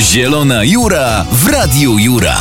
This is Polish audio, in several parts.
Zielona Jura w Radiu Jura.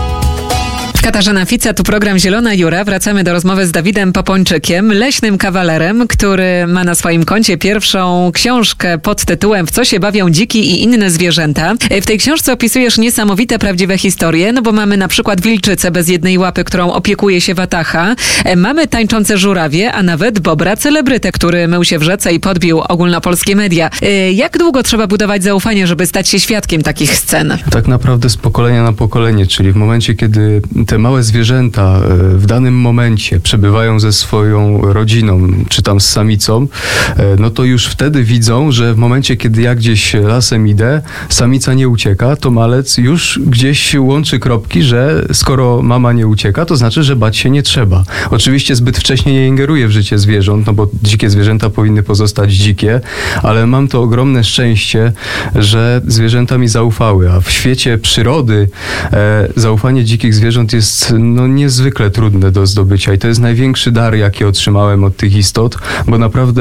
Katarzyna Fica, tu program Zielona Jura. Wracamy do rozmowy z Dawidem Popończykiem, leśnym kawalerem, który ma na swoim koncie pierwszą książkę pod tytułem W co się bawią dziki i inne zwierzęta. W tej książce opisujesz niesamowite, prawdziwe historie, no bo mamy na przykład wilczycę bez jednej łapy, którą opiekuje się wataha. Mamy tańczące żurawie, a nawet bobra celebrytę, który mył się w rzece i podbił ogólnopolskie media. Jak długo trzeba budować zaufanie, żeby stać się świadkiem takich scen? Tak naprawdę z pokolenia na pokolenie, czyli w momencie, kiedy te małe zwierzęta w danym momencie przebywają ze swoją rodziną, czy tam z samicą, no to już wtedy widzą, że w momencie, kiedy ja gdzieś lasem idę, samica nie ucieka, to malec już gdzieś łączy kropki, że skoro mama nie ucieka, to znaczy, że bać się nie trzeba. Oczywiście zbyt wcześnie nie ingeruje w życie zwierząt, no bo dzikie zwierzęta powinny pozostać dzikie, ale mam to ogromne szczęście, że zwierzęta mi zaufały, a w świecie przyrody zaufanie dzikich zwierząt jest niezwykle trudne do zdobycia i to jest największy dar, jaki otrzymałem od tych istot, bo naprawdę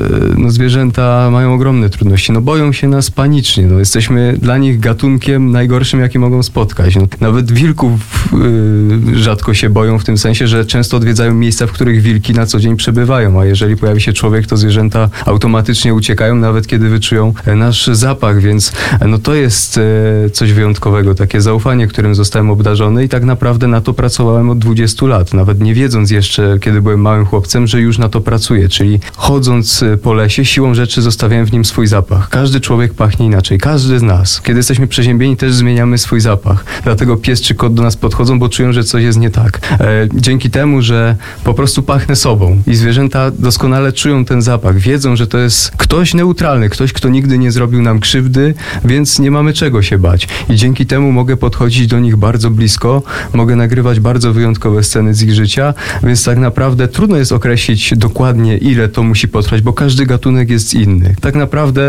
zwierzęta mają ogromne trudności. Boją się nas panicznie. Jesteśmy dla nich gatunkiem najgorszym, jaki mogą spotkać. Nawet wilków rzadko się boją w tym sensie, że często odwiedzają miejsca, w których wilki na co dzień przebywają, a jeżeli pojawi się człowiek, to zwierzęta automatycznie uciekają, nawet kiedy wyczują nasz zapach, więc to jest coś wyjątkowego, takie zaufanie, którym zostałem obdarzony i tak naprawdę na to pracowałem od 20 lat, nawet nie wiedząc jeszcze, kiedy byłem małym chłopcem, że już na to pracuję, czyli chodząc po lesie, siłą rzeczy zostawiałem w nim swój zapach. Każdy człowiek pachnie inaczej, każdy z nas. Kiedy jesteśmy przeziębieni, też zmieniamy swój zapach. Dlatego pies czy kot do nas podchodzą, bo czują, że coś jest nie tak. Dzięki temu, że po prostu pachnę sobą i zwierzęta doskonale czują ten zapach, wiedzą, że to jest ktoś neutralny, ktoś, kto nigdy nie zrobił nam krzywdy, więc nie mamy czego się bać. I dzięki temu mogę podchodzić do nich bardzo blisko, mogę nagrywać bardzo wyjątkowe sceny z ich życia, więc tak naprawdę trudno jest określić dokładnie, ile to musi potrwać, bo każdy gatunek jest inny. Tak naprawdę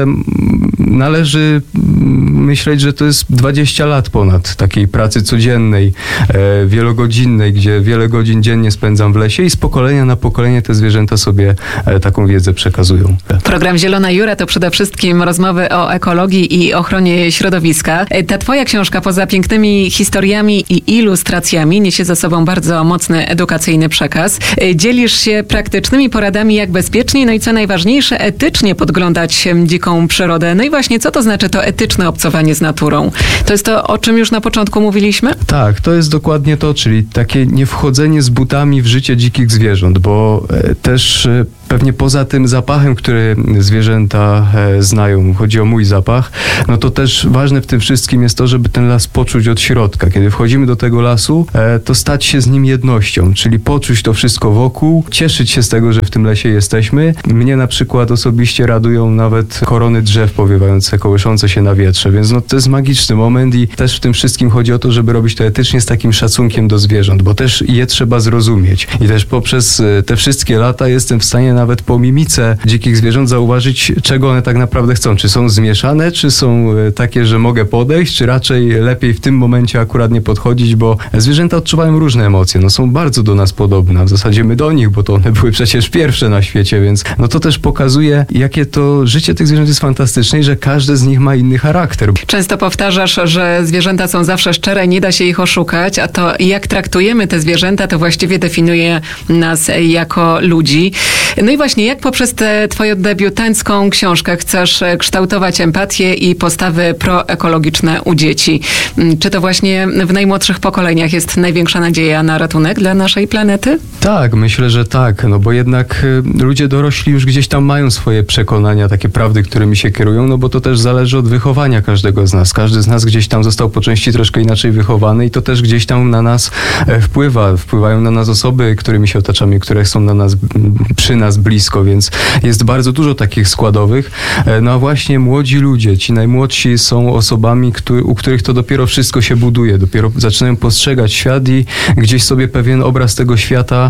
należy myśleć, że to jest 20 lat ponad takiej pracy codziennej, wielogodzinnej, gdzie wiele godzin dziennie spędzam w lesie i z pokolenia na pokolenie te zwierzęta sobie taką wiedzę przekazują. Program Zielona Jura to przede wszystkim rozmowy o ekologii i ochronie środowiska. Ta twoja książka poza pięknymi historiami i ilustracjami niesie za sobą bardzo mocny edukacyjny przekaz. Dzielisz się praktycznymi poradami, jak bezpiecznie, i co najważniejsze, etycznie podglądać dziką przyrodę. I właśnie, co to znaczy to etyczne obcowanie z naturą? To jest to, o czym już na początku mówiliśmy? Tak, to jest dokładnie to, czyli takie niewchodzenie z butami w życie dzikich zwierząt, bo też pewnie poza tym zapachem, który zwierzęta znają, chodzi o mój zapach, to też ważne w tym wszystkim jest to, żeby ten las poczuć od środka. Kiedy wchodzimy do tego lasu, to stać się z nim jednością, czyli poczuć to wszystko wokół, cieszyć się z tego, że w tym lesie jesteśmy. Mnie na przykład osobiście radują nawet korony drzew powiewające, kołyszące się na wietrze, więc to jest magiczny moment i też w tym wszystkim chodzi o to, żeby robić to etycznie z takim szacunkiem do zwierząt, bo też je trzeba zrozumieć. I też poprzez te wszystkie lata jestem w stanie nawet po mimice dzikich zwierząt zauważyć, czego one tak naprawdę chcą. Czy są zmieszane, czy są takie, że mogę podejść, czy raczej lepiej w tym momencie akurat nie podchodzić, bo zwierzęta odczuwają różne emocje. Są bardzo do nas podobne. W zasadzie my do nich, bo to one były przecież pierwsze na świecie, więc to też pokazuje, jakie to życie tych zwierząt jest fantastyczne i że każde z nich ma inny charakter. Często powtarzasz, że zwierzęta są zawsze szczere, nie da się ich oszukać, a to jak traktujemy te zwierzęta, to właściwie definiuje nas jako ludzi. I właśnie, jak poprzez tę twoją debiutancką książkę chcesz kształtować empatię i postawy proekologiczne u dzieci? Czy to właśnie w najmłodszych pokoleniach jest największa nadzieja na ratunek dla naszej planety? Tak, myślę, że tak, bo jednak ludzie dorośli już gdzieś tam mają swoje przekonania, takie prawdy, którymi się kierują, bo to też zależy od wychowania każdego z nas. Każdy z nas gdzieś tam został po części troszkę inaczej wychowany i to też gdzieś tam na nas wpływa. Wpływają na nas osoby, którymi się otaczamy, które są przy nas blisko, więc jest bardzo dużo takich składowych. A właśnie młodzi ludzie, ci najmłodsi są osobami, u których to dopiero wszystko się buduje, dopiero zaczynają postrzegać świat i gdzieś sobie pewien obraz tego świata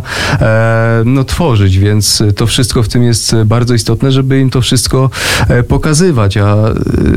tworzyć, więc to wszystko w tym jest bardzo istotne, żeby im to wszystko pokazywać, a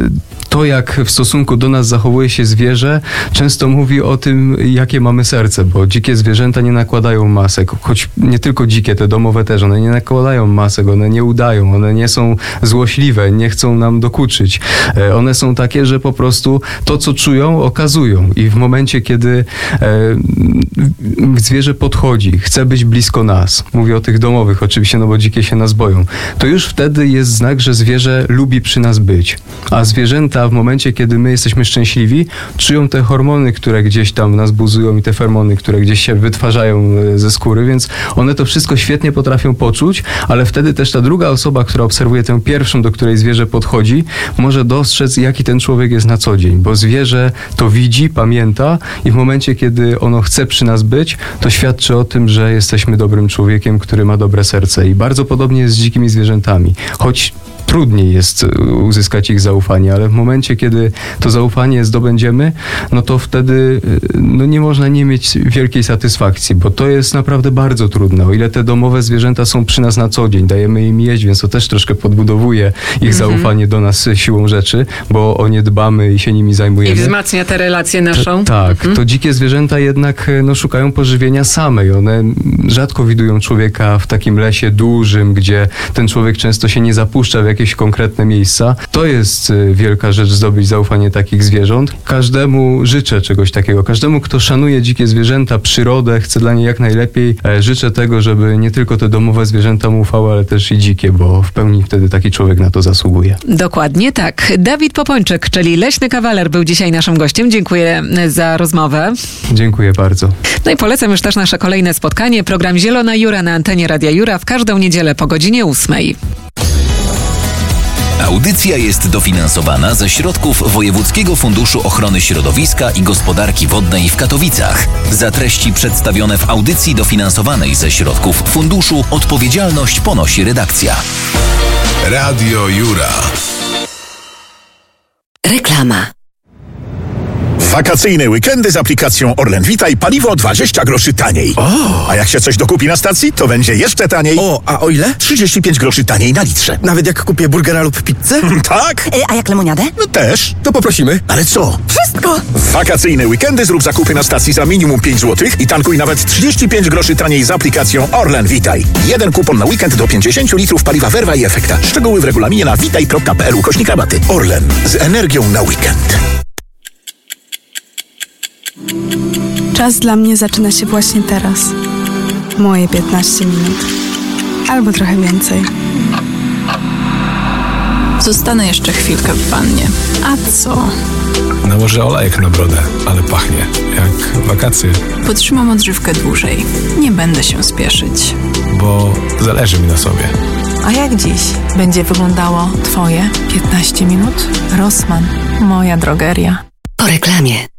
to, jak w stosunku do nas zachowuje się zwierzę, często mówi o tym, jakie mamy serce, bo dzikie zwierzęta nie nakładają masek, choć nie tylko dzikie, te domowe też, one nie nakładają masek, one nie udają, one nie są złośliwe, nie chcą nam dokuczyć. One są takie, że po prostu to, co czują, okazują i w momencie, kiedy zwierzę podchodzi, chce być blisko nas, mówię o tych domowych oczywiście, no bo dzikie się nas boją, to już wtedy jest znak, że zwierzę lubi przy nas być. A zwierzęta w momencie, kiedy my jesteśmy szczęśliwi, czują te hormony, które gdzieś tam nas buzują i te fermony, które gdzieś się wytwarzają ze skóry, więc one to wszystko świetnie potrafią poczuć, ale wtedy też ta druga osoba, która obserwuje tę pierwszą, do której zwierzę podchodzi, może dostrzec, jaki ten człowiek jest na co dzień, bo zwierzę to widzi, pamięta i w momencie, kiedy ono chce przy nas być, to świadczy o tym, że jesteśmy dobrym człowiekiem, który ma dobre serce. I bardzo podobnie jest z dzikimi zwierzętami. Choć trudniej jest uzyskać ich zaufanie, ale w momencie, kiedy to zaufanie zdobędziemy, no to wtedy nie można nie mieć wielkiej satysfakcji, bo to jest naprawdę bardzo trudne. O ile te domowe zwierzęta są przy nas na co dzień, dajemy im jeść, więc to też troszkę podbudowuje ich zaufanie do nas siłą rzeczy, bo o nie dbamy i się nimi zajmujemy. I wzmacnia tę relację naszą. To dzikie zwierzęta jednak szukają pożywienia same i one rzadko widują człowieka w takim lesie dużym, gdzie ten człowiek często się nie zapuszcza w jakieś konkretne miejsca. To jest wielka rzecz, zdobyć zaufanie takich zwierząt. Każdemu życzę czegoś takiego. Każdemu, kto szanuje dzikie zwierzęta, przyrodę, chce dla niej jak najlepiej, życzę tego, żeby nie tylko te domowe zwierzęta mu ufały, ale też i dzikie, bo w pełni wtedy taki człowiek na to zasługuje. Dokładnie tak. Dawid Popończyk, czyli leśny kawaler, był dzisiaj naszym gościem. Dziękuję za rozmowę. Dziękuję bardzo. No i polecam już też nasze kolejne spotkanie. Program Zielona Jura na antenie Radia Jura w każdą niedzielę po godzinie 8. Audycja jest dofinansowana ze środków Wojewódzkiego Funduszu Ochrony Środowiska i Gospodarki Wodnej w Katowicach. Za treści przedstawione w audycji dofinansowanej ze środków funduszu odpowiedzialność ponosi redakcja. Radio Jura. Reklama. Wakacyjne weekendy z aplikacją Orlen Witaj, paliwo 20 groszy taniej. A jak się coś dokupi na stacji, to będzie jeszcze taniej. A o ile? 35 groszy taniej na litrze. Nawet jak kupię burgera lub pizzę? Tak? A jak lemoniadę? No też. To poprosimy. Ale co? Wszystko! W wakacyjne weekendy zrób zakupy na stacji za minimum 5 zł i tankuj nawet 35 groszy taniej z aplikacją Orlen Witaj. Jeden kupon na weekend do 50 litrów paliwa Verva i Efekta. Szczegóły w regulaminie na witaj.pl/rabaty. Orlen. Z energią na weekend. Czas dla mnie zaczyna się właśnie teraz. Moje 15 minut. Albo trochę więcej. Zostanę jeszcze chwilkę w wannie. A co? Nałożę olejek na brodę, ale pachnie jak wakacje. Potrzymam odżywkę dłużej. Nie będę się spieszyć. Bo zależy mi na sobie. A jak dziś będzie wyglądało Twoje 15 minut? Rossmann, moja drogeria. Po reklamie.